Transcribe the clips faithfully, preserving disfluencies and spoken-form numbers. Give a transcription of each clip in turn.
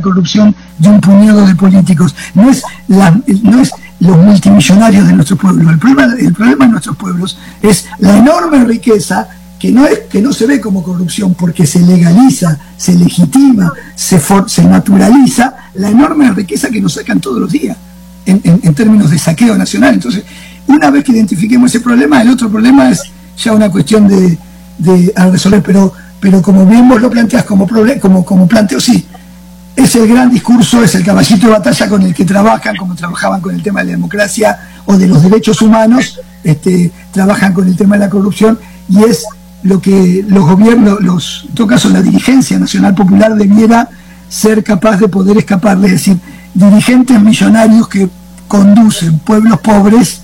la corrupción de un puñado de políticos, no es, la, no es los multimillonarios de nuestro pueblo. El problema, el problema de nuestros pueblos es la enorme riqueza que no, es, que no se ve como corrupción porque se legaliza, se legitima, se, for, se naturaliza la enorme riqueza que nos sacan todos los días en, en, en términos de saqueo nacional. Entonces, una vez que identifiquemos ese problema, el otro problema es ya una cuestión de, de a resolver, pero, pero como bien vos lo planteás como, como, como planteo, sí, es el gran discurso, es el caballito de batalla con el que trabajan, como trabajaban con el tema de la democracia o de los derechos humanos, este, trabajan con el tema de la corrupción, y es lo que los gobiernos, los, en todo caso la dirigencia nacional popular debiera ser capaz de poder escaparle, es decir, dirigentes millonarios que conducen pueblos pobres,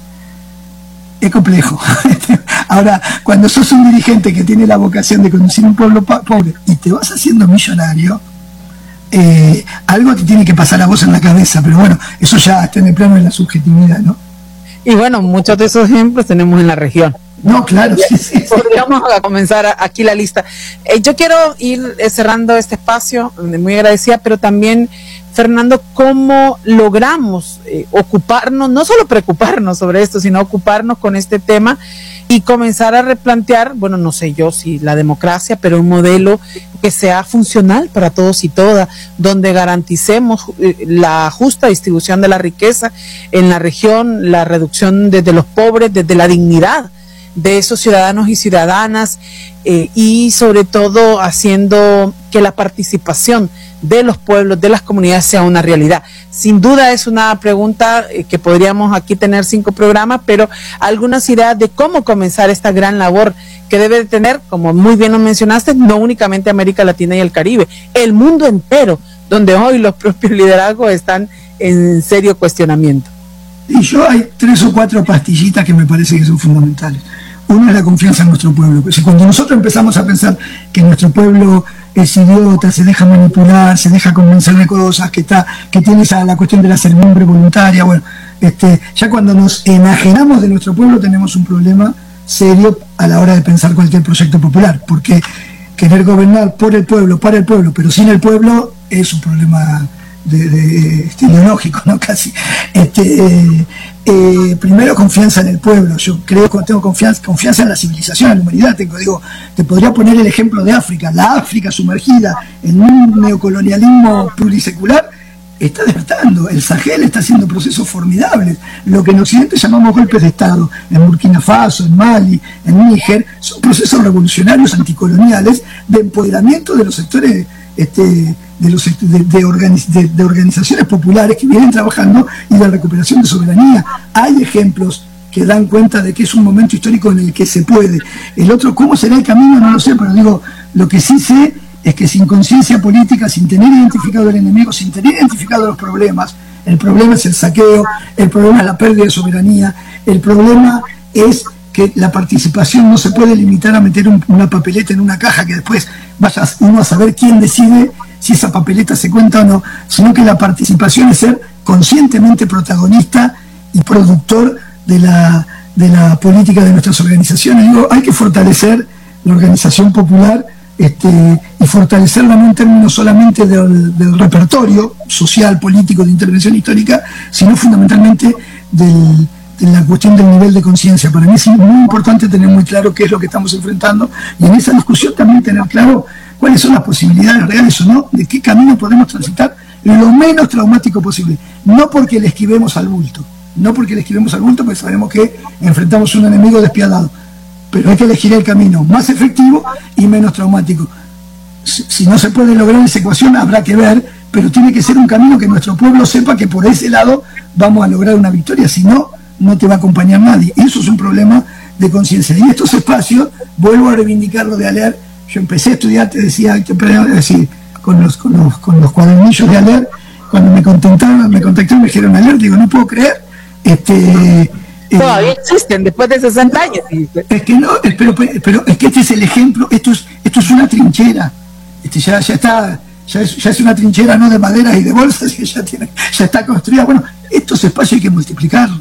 es complejo. Ahora, cuando sos un dirigente que tiene la vocación de conducir un pueblo pobre y te vas haciendo millonario, eh, algo te tiene que pasar a vos en la cabeza, pero bueno, eso ya está en el plano de la subjetividad, ¿no? Y bueno, muchos de esos ejemplos tenemos en la región. No, claro, sí, sí, sí. Podríamos comenzar aquí la lista. Eh, yo quiero ir eh, cerrando este espacio, muy agradecida, pero también, Fernando, ¿cómo logramos eh, ocuparnos, no solo preocuparnos sobre esto, sino ocuparnos con este tema y comenzar a replantear, bueno, no sé yo si la democracia, pero un modelo que sea funcional para todos y todas, donde garanticemos eh, la justa distribución de la riqueza en la región, la reducción desde los pobres, desde la dignidad de esos ciudadanos y ciudadanas, eh, y sobre todo haciendo que la participación de los pueblos, de las comunidades sea una realidad. Sin duda es una pregunta eh, que podríamos aquí tener cinco programas, pero algunas ideas de cómo comenzar esta gran labor que debe de tener, como muy bien lo mencionaste, no únicamente América Latina y el Caribe, el mundo entero, donde hoy los propios liderazgos están en serio cuestionamiento. Y yo hay tres o cuatro pastillitas que me parece que son fundamentales. Una es la confianza en nuestro pueblo. Pues cuando nosotros empezamos a pensar que nuestro pueblo es idiota, se deja manipular, se deja convencer de cosas, que está, que tiene esa, la cuestión de la servidumbre voluntaria, bueno, este, ya cuando nos enajenamos de nuestro pueblo tenemos un problema serio a la hora de pensar cualquier proyecto popular, porque querer gobernar por el pueblo, para el pueblo, pero sin el pueblo es un problema de, de, este, ideológico, ¿no? Casi. Este, eh, eh, primero, confianza en el pueblo. Yo creo que tengo confianza, confianza en la civilización, en la humanidad. Tengo, digo, te podría poner el ejemplo de África. La África sumergida en un neocolonialismo plurisecular está despertando. El Sahel está haciendo procesos formidables. Lo que en Occidente llamamos golpes de Estado, en Burkina Faso, en Mali, en Níger, son procesos revolucionarios anticoloniales de empoderamiento de los sectores este, de, los, de, de, organiz, de, de organizaciones populares que vienen trabajando y de recuperación de soberanía. Hay ejemplos que dan cuenta de que es un momento histórico en el que se puede. El otro, ¿cómo será el camino? No lo sé, pero digo, lo que sí sé es que sin conciencia política, sin tener identificado el enemigo, sin tener identificado los problemas, el problema es el saqueo, el problema es la pérdida de soberanía, el problema es que la participación no se puede limitar a meter un, una papeleta en una caja que después vaya uno a saber quién decide si esa papeleta se cuenta o no, sino que la participación es ser conscientemente protagonista y productor de la, de la política de nuestras organizaciones. Digo, hay que fortalecer la organización popular este, y fortalecerla no en términos solamente del, del repertorio social, político, de intervención histórica, sino fundamentalmente del en la cuestión del nivel de conciencia. Para mí es muy importante tener muy claro qué es lo que estamos enfrentando y en esa discusión también tener claro cuáles son las posibilidades reales o no, de qué camino podemos transitar lo menos traumático posible. No porque le esquivemos al bulto, no porque le esquivemos al bulto, porque sabemos que enfrentamos un enemigo despiadado, pero hay que elegir el camino más efectivo y menos traumático. Si, si no se puede lograr esa ecuación, habrá que ver, pero tiene que ser un camino que nuestro pueblo sepa que por ese lado vamos a lograr una victoria, si no, no te va a acompañar nadie. Eso es un problema de conciencia. Y en estos espacios, vuelvo a reivindicar lo de Aller. Yo empecé a estudiar, te decía, te decir, con los, con los, con los cuadernillos de Aller. Cuando me contactaron, me contactaron, me dijeron Aller, digo, no puedo creer. Este, Todavía eh, existen después de sesenta años. Es que no, pero, pero es que este es el ejemplo, esto es, esto es una trinchera. Este, ya, ya está, ya es, ya es una trinchera no de maderas y de bolsas, que ya tiene, ya está construida. Bueno, estos espacios hay que multiplicarlos.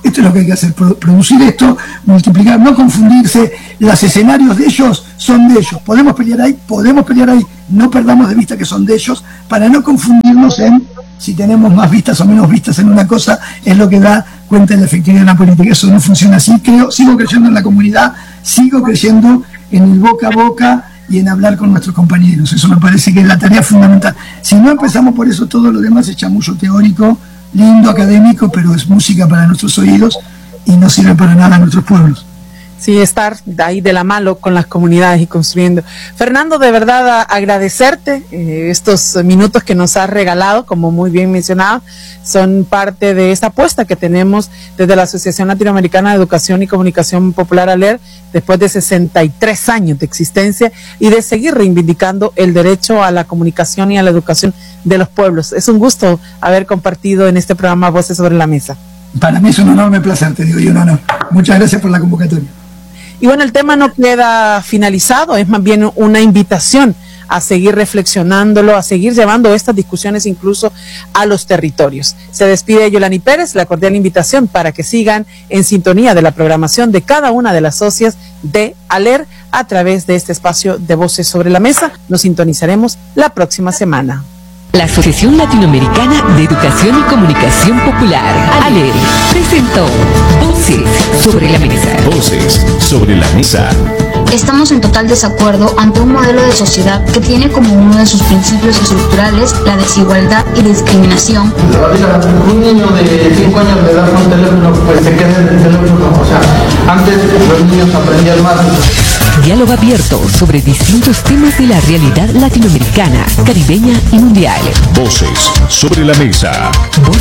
Esto es lo que hay que hacer, producir esto, multiplicar, no confundirse. Los escenarios de ellos son de ellos. Podemos pelear ahí, podemos pelear ahí. No perdamos de vista que son de ellos, para no confundirnos en si tenemos más vistas o menos vistas en una cosa, es lo que da cuenta de la efectividad de la política. Eso no funciona así. Creo, sigo creyendo en la comunidad, sigo creyendo en el boca a boca y en hablar con nuestros compañeros. Eso me parece que es la tarea fundamental. Si no empezamos por eso, todo lo demás es chamullo teórico, lindo, académico, pero es música para nuestros oídos y no sirve para nada a nuestros pueblos. Sí, estar ahí de la mano con las comunidades y construyendo. Fernando, de verdad a, agradecerte eh, estos minutos que nos has regalado, como muy bien mencionado, son parte de esta apuesta que tenemos desde la Asociación Latinoamericana de Educación y Comunicación Popular, ALER, después de sesenta y tres años de existencia y de seguir reivindicando el derecho a la comunicación y a la educación de los pueblos. Es un gusto haber compartido en este programa Voces sobre la Mesa. Para mí es un enorme placer, te digo, y un honor. Muchas gracias por la convocatoria. Y bueno, el tema no queda finalizado, es más bien una invitación a seguir reflexionándolo, a seguir llevando estas discusiones incluso a los territorios. Se despide Yolani Pérez, la cordial invitación para que sigan en sintonía de la programación de cada una de las socias de ALER a través de este espacio de Voces sobre la Mesa. Nos sintonizaremos la próxima semana. La Asociación Latinoamericana de Educación y Comunicación Popular, ALER, presentó Voces sobre la Mesa. Voces sobre la Mesa. Estamos en total desacuerdo ante un modelo de sociedad que tiene como uno de sus principios estructurales la desigualdad y discriminación. Un niño de cinco años de edad con teléfono, pues se queda en el teléfono. O sea, antes los niños aprendían más. Diálogo abierto sobre distintos temas de la realidad latinoamericana, caribeña y mundial. Voces sobre la Mesa. Voces